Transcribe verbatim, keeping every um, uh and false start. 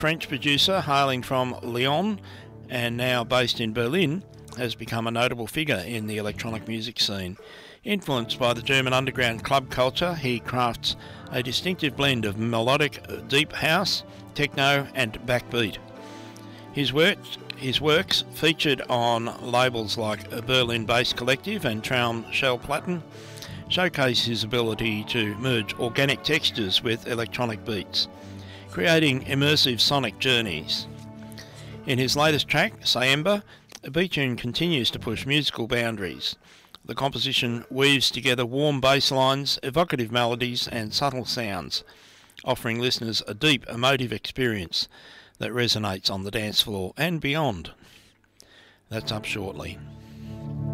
French producer hailing from Lyon and now based in Berlin, has become a notable figure in the electronic music scene. Influenced by the German underground club culture, he crafts a distinctive blend of melodic deep house, techno and backbeat. His works, his works featured on labels like Berlin Bass Collective and Traum Schallplatten showcase his ability to merge organic textures with electronic beats, creating immersive sonic journeys. In his latest track, Sayemba, B-Tune continues to push musical boundaries. The composition weaves together warm bass lines, evocative melodies and subtle sounds, offering listeners a deep, emotive experience that resonates on the dance floor and beyond. That's up shortly.